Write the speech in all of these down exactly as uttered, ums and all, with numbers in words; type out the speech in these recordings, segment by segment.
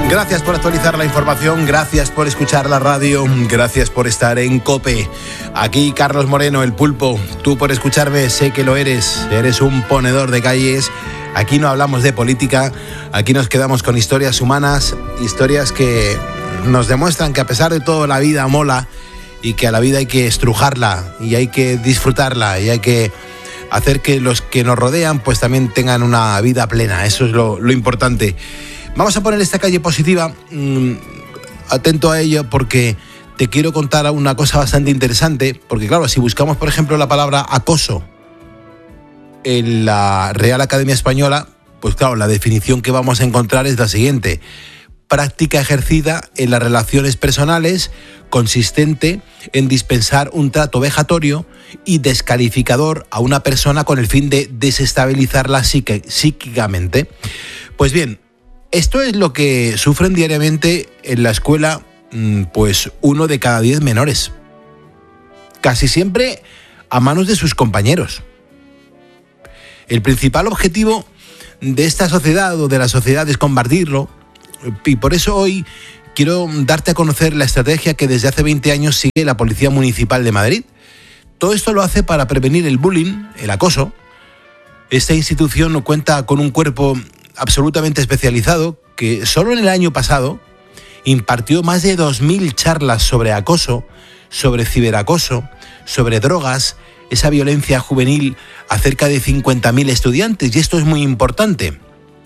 Gracias por actualizar la información, gracias por escuchar la radio, gracias por estar en COPE. Aquí Carlos Moreno, el Pulpo. Tú por escucharme, sé que lo eres, eres un ponedor de calles. Aquí no hablamos de política, aquí nos quedamos con historias humanas, historias que nos demuestran que a pesar de todo la vida mola y que a la vida hay que estrujarla y hay que disfrutarla y hay que hacer que los que nos rodean pues también tengan una vida plena. Eso es lo, lo importante. Vamos a poner esta calle positiva, mmm, atento a ello porque te quiero contar una cosa bastante interesante, porque claro, si buscamos por ejemplo la palabra acoso en la Real Academia Española, pues claro, la definición que vamos a encontrar es la siguiente: práctica ejercida en las relaciones personales consistente en dispensar un trato vejatorio y descalificador a una persona con el fin de desestabilizarla psique, psíquicamente. Pues bien, esto es lo que sufren diariamente en la escuela, pues uno de cada diez menores. Casi siempre a manos de sus compañeros. El principal objetivo de esta sociedad o de la sociedad es combatirlo, y por eso hoy quiero darte a conocer la estrategia que desde hace veinte años sigue la Policía Municipal de Madrid. Todo esto lo hace para prevenir el bullying, el acoso. Esta institución cuenta con un cuerpo absolutamente especializado que solo en el año pasado impartió más de dos mil charlas sobre acoso, sobre ciberacoso, sobre drogas, esa violencia juvenil a cerca de cincuenta mil estudiantes, y esto es muy importante.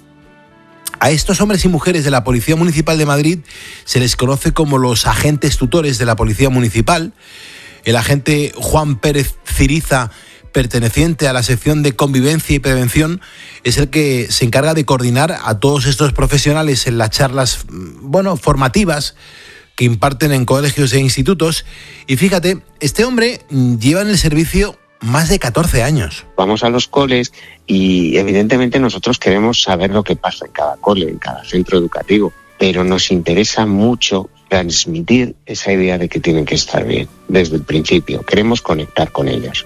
A estos hombres y mujeres de la Policía Municipal de Madrid se les conoce como los agentes tutores de la Policía Municipal. El agente Juan Pérez Ciriza, perteneciente a la sección de convivencia y prevención, es el que se encarga de coordinar a todos estos profesionales en las charlas, bueno, formativas que imparten en colegios e institutos. Y fíjate, este hombre lleva en el servicio más de catorce años. Vamos a los coles y evidentemente nosotros queremos saber lo que pasa en cada cole, en cada centro educativo, pero nos interesa mucho transmitir esa idea de que tienen que estar bien desde el principio. Queremos conectar con ellos.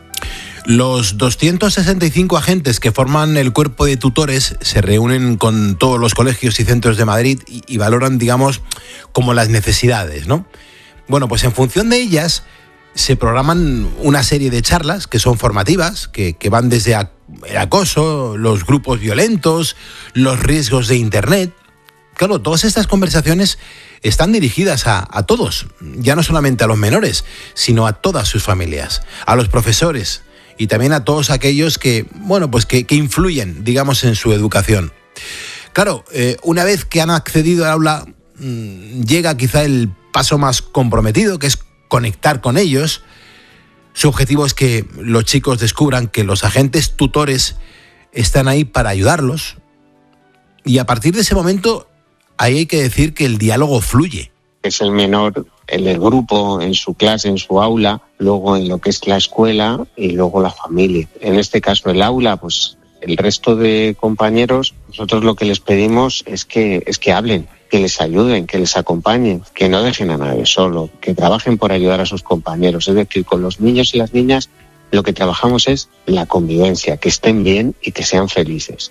Los doscientos sesenta y cinco agentes que forman el cuerpo de tutores se reúnen con todos los colegios y centros de Madrid y, y valoran, digamos, como las necesidades, ¿no? Bueno, pues en función de ellas se programan una serie de charlas que son formativas, que, que van desde el acoso, los grupos violentos, los riesgos de Internet. Claro, todas estas conversaciones están dirigidas a, a todos, ya no solamente a los menores, sino a todas sus familias, a los profesores y también a todos aquellos que, bueno, pues que, que influyen, digamos, en su educación. Claro, eh, una vez que han accedido al aula, mmm, llega quizá el paso más comprometido, que es conectar con ellos. Su objetivo es que los chicos descubran que los agentes tutores están ahí para ayudarlos, y a partir de ese momento ahí hay que decir que el diálogo fluye. Es el menor en el grupo, en su clase, en su aula, luego en lo que es la escuela y luego la familia. En este caso el aula, pues el resto de compañeros, nosotros lo que les pedimos es que, es que hablen, que les ayuden, que les acompañen, que no dejen a nadie solo, que trabajen por ayudar a sus compañeros. Es decir, con los niños y las niñas lo que trabajamos es la convivencia, que estén bien y que sean felices.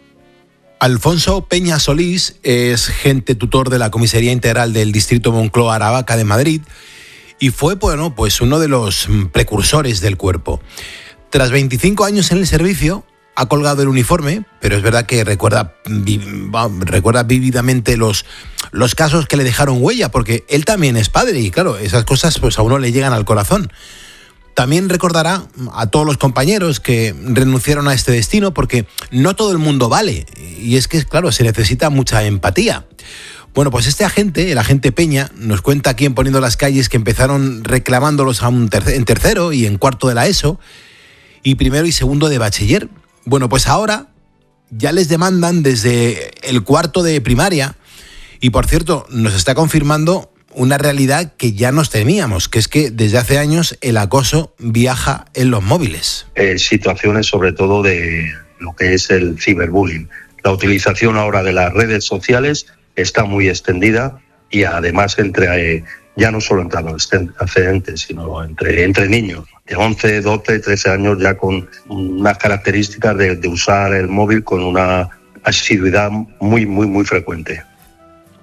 Alfonso Peña Solís es agente tutor de la Comisaría Integral del Distrito Moncloa-Aravaca de Madrid y fue, bueno, pues uno de los precursores del cuerpo. Tras veinticinco años en el servicio, ha colgado el uniforme, pero es verdad que recuerda, recuerda vívidamente los, los casos que le dejaron huella, porque él también es padre y claro, esas cosas pues a uno le llegan al corazón. También recordará a todos los compañeros que renunciaron a este destino, porque no todo el mundo vale, y es que, claro, se necesita mucha empatía. Bueno, pues este agente, el agente Peña, nos cuenta aquí en Poniendo las Calles que empezaron reclamándolos a un tercer, en tercero y en cuarto de la ESO, y primero y segundo de bachiller. Bueno, pues ahora ya les demandan desde el cuarto de primaria, y por cierto, nos está confirmando una realidad que ya nos temíamos, que es que desde hace años el acoso viaja en los móviles. Eh, situaciones sobre todo de lo que es el ciberbullying. La utilización ahora de las redes sociales está muy extendida y además entre eh, ya no solo entre adolescentes, sino entre, entre niños de once, doce, trece años, ya con unas características de, de usar el móvil con una asiduidad muy, muy, muy frecuente.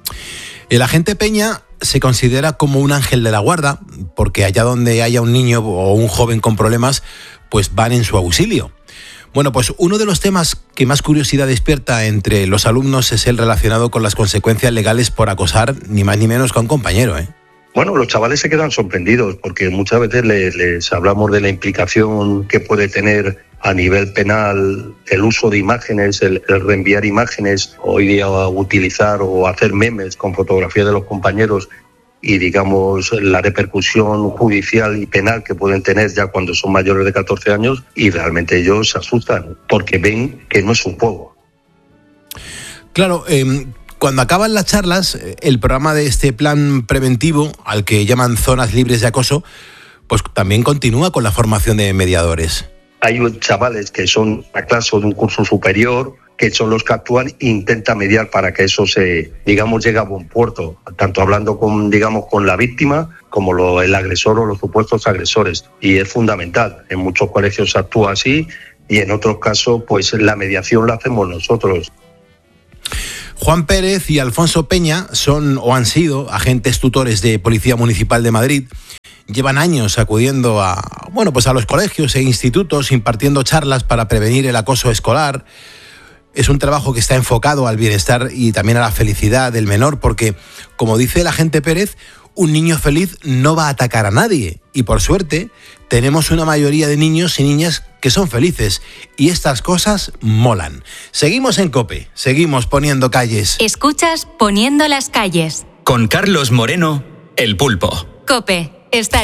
El agente Peña se considera como un ángel de la guarda, porque allá donde haya un niño o un joven con problemas, pues van en su auxilio. Bueno, pues uno de los temas que más curiosidad despierta entre los alumnos es el relacionado con las consecuencias legales por acosar ni más ni menos que a un compañero, ¿eh? Bueno, los chavales se quedan sorprendidos porque muchas veces les, les hablamos de la implicación que puede tener a nivel penal el uso de imágenes, el, el reenviar imágenes, hoy día utilizar o hacer memes con fotografías de los compañeros y, digamos, la repercusión judicial y penal que pueden tener ya cuando son mayores de catorce años, y realmente ellos se asustan porque ven que no es un juego. Claro, eh... Cuando acaban las charlas, el programa de este plan preventivo, al que llaman zonas libres de acoso, pues también continúa con la formación de mediadores. Hay chavales que son a clase de un curso superior, que son los que actúan e intentan mediar para que eso se, digamos, llegue a buen puerto, tanto hablando con, digamos, con la víctima como lo, el agresor o los supuestos agresores. Y es fundamental. En muchos colegios se actúa así y en otros casos, pues la mediación la hacemos nosotros. Juan Pérez y Alfonso Peña son o han sido agentes tutores de Policía Municipal de Madrid. Llevan años acudiendo a, bueno, pues a los colegios e institutos impartiendo charlas para prevenir el acoso escolar. Es un trabajo que está enfocado al bienestar y también a la felicidad del menor, porque, como dice el agente Pérez, un niño feliz no va a atacar a nadie. Y por suerte, tenemos una mayoría de niños y niñas que son felices. Y estas cosas molan. Seguimos en COPE, seguimos poniendo calles. Escuchas Poniendo las calles. Con Carlos Moreno, El Pulpo. COPE, estar